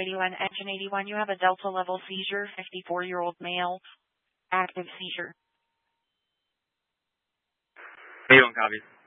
81, Engine 81, you have a Delta level seizure, 54-year-old male, active seizure. 81 copies.